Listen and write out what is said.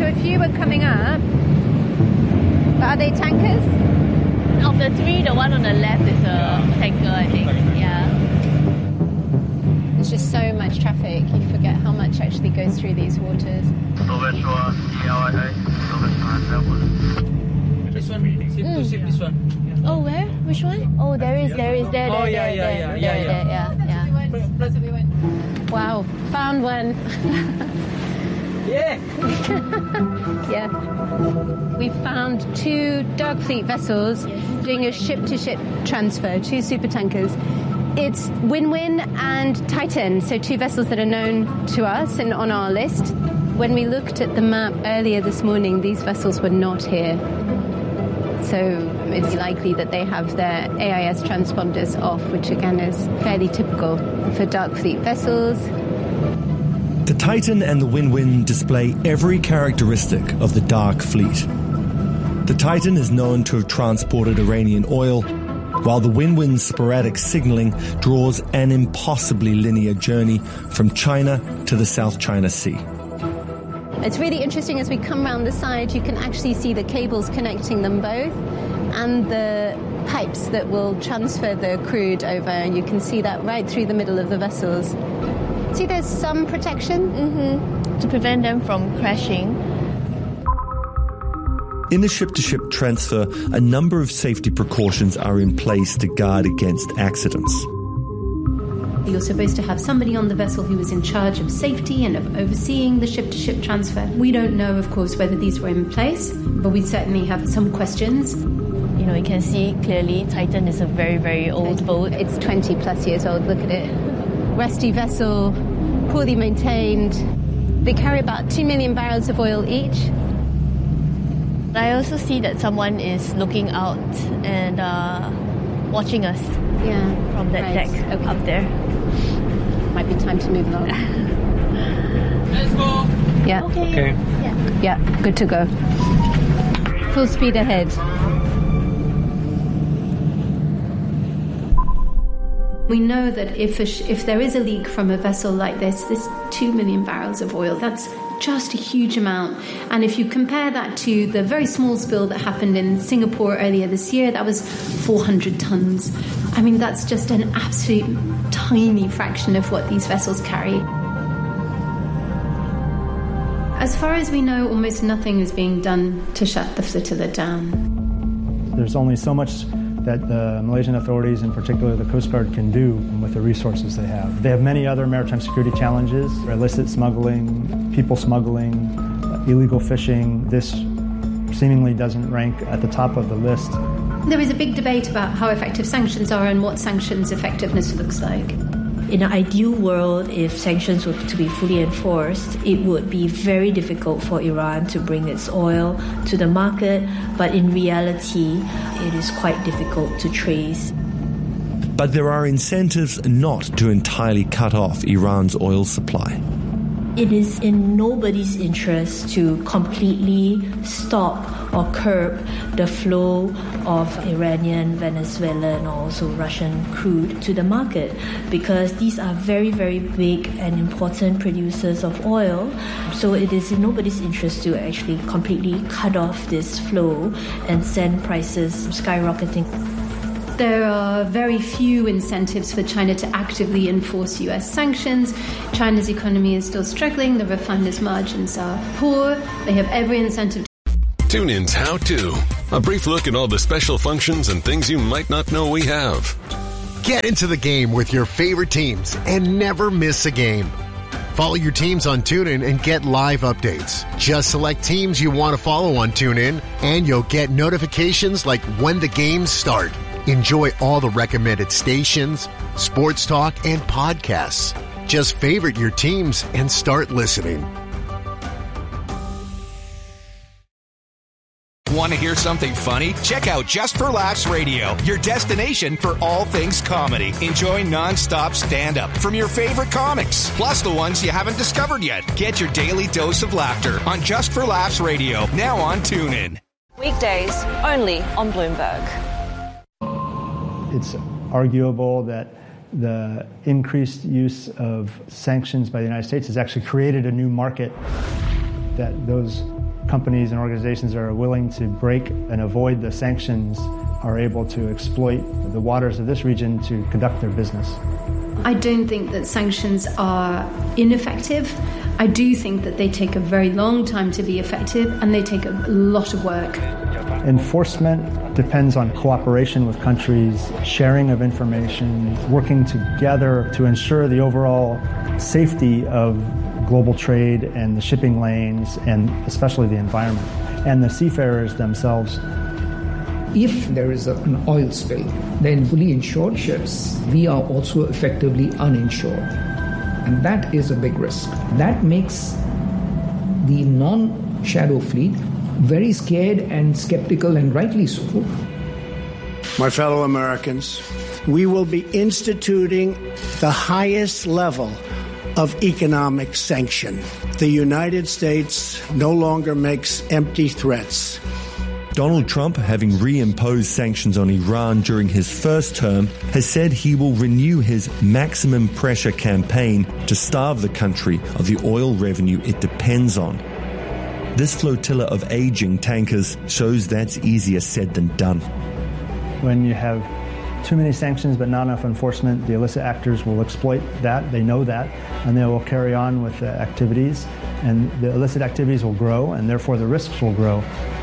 So a few were coming up. But are they tankers? Of the three, the one on the left is a tanker, I think. Yeah. There's just so much traffic, you forget how much actually goes through these waters. This one, ship this one. Oh, where? Which one? Oh, there. Oh, yeah. Wow, found one. Yeah. Yeah. We found two Darkfleet vessels doing a ship-to-ship transfer, two supertankers. It's Win-Win and Titan, so two vessels that are known to us and on our list. When we looked at the map earlier this morning, these vessels were not here. So it's likely that they have their AIS transponders off, which again is fairly typical for Darkfleet vessels. The Titan and the Win-Win display every characteristic of the Dark Fleet. The Titan is known to have transported Iranian oil, while the Win-Win's sporadic signaling draws an impossibly linear journey from China to the South China Sea. It's really interesting, as we come round the side, you can actually see the cables connecting them both and the pipes that will transfer the crude over, and you can see that right through the middle of the vessels. See, there's some protection to prevent them from crashing. In the ship-to-ship transfer, a number of safety precautions are in place to guard against accidents. You're supposed to have somebody on the vessel who is in charge of safety and of overseeing the ship-to-ship transfer. We don't know, of course, whether these were in place, but we certainly have some questions. You know, you can see clearly Titan is a very, very old boat. It's 20 plus years old, look at it. Rusty vessel, poorly maintained. They carry about 2 million barrels of oil each. I also see that someone is looking out and watching us from that deck up there. Might be time to move along. Let's go. Yeah. Okay. Yeah, good to go. Full speed ahead. We know that if there is a leak from a vessel like this 2 million barrels of oil, that's just a huge amount. And if you compare that to the very small spill that happened in Singapore earlier this year, that was 400 tons. I mean, that's just an absolute tiny fraction of what these vessels carry. As far as we know, almost nothing is being done to shut the flotilla down. There's only so much that the Malaysian authorities, in particular the Coast Guard, can do with the resources they have. They have many other maritime security challenges: illicit smuggling, people smuggling, illegal fishing. This seemingly doesn't rank at the top of the list. There is a big debate about how effective sanctions are and what sanctions effectiveness looks like. In an ideal world, if sanctions were to be fully enforced, it would be very difficult for Iran to bring its oil to the market, but in reality, it is quite difficult to trace. But there are incentives not to entirely cut off Iran's oil supply. It is in nobody's interest to completely stop or curb the flow of Iranian, Venezuelan, or also Russian crude to the market, because these are very, very big and important producers of oil. So it is in nobody's interest to actually completely cut off this flow and send prices skyrocketing. There are very few incentives for China to actively enforce US sanctions. China's economy is still struggling. The refiners' margins are poor. They have every incentive. TuneIn's How To. A brief look at all the special functions and things you might not know we have. Get into the game with your favorite teams and never miss a game. Follow your teams on TuneIn and get live updates. Just select teams you want to follow on TuneIn, and you'll get notifications like when the games start. Enjoy all the recommended stations, sports talk, and podcasts. Just favorite your teams and start listening. Want to hear something funny? Check out Just for Laughs Radio, your destination for all things comedy. Enjoy non-stop stand-up from your favorite comics, plus the ones you haven't discovered yet. Get your daily dose of laughter on Just for Laughs Radio, now on TuneIn. Weekdays, only on Bloomberg. It's arguable that the increased use of sanctions by the United States has actually created a new market, that those companies and organizations that are willing to break and avoid the sanctions are able to exploit the waters of this region to conduct their business. I don't think that sanctions are ineffective. I do think that they take a very long time to be effective, and they take a lot of work. Enforcement depends on cooperation with countries, sharing of information, working together to ensure the overall safety of global trade and the shipping lanes, and especially the environment, and the seafarers themselves. If there is an oil spill, then fully insured ships, we are also effectively uninsured. And that is a big risk. That makes the non-shadow fleet very scared and skeptical, and rightly so. My fellow Americans, we will be instituting the highest level of economic sanction. The United States no longer makes empty threats. Donald Trump, having reimposed sanctions on Iran during his first term, has said he will renew his maximum pressure campaign to starve the country of the oil revenue it depends on. This flotilla of aging tankers shows that's easier said than done. When you have too many sanctions but not enough enforcement, the illicit actors will exploit that. They know that, and they will carry on with the activities, and the illicit activities will grow, and therefore the risks will grow.